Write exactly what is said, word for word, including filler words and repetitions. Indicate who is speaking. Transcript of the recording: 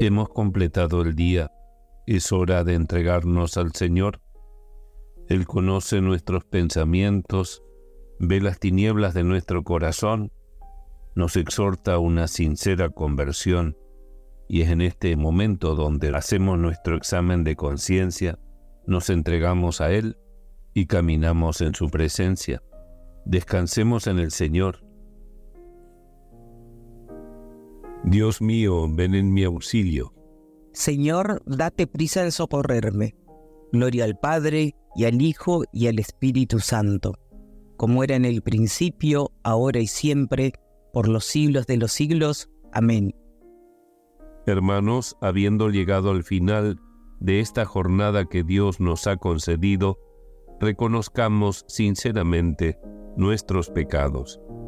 Speaker 1: Hemos completado el día. Es hora de entregarnos al Señor. Él conoce nuestros pensamientos, ve las tinieblas de nuestro corazón, nos exhorta a una sincera conversión, y es en este momento donde hacemos nuestro examen de conciencia, nos entregamos a Él y caminamos en su presencia. Descansemos en el Señor. Dios mío, ven en mi auxilio.
Speaker 2: Señor, date prisa en socorrerme. Gloria al Padre, y al Hijo, y al Espíritu Santo, como era en el principio, ahora y siempre, por los siglos de los siglos. Amén.
Speaker 1: Hermanos, habiendo llegado al final de esta jornada que Dios nos ha concedido, reconozcamos sinceramente nuestros pecados.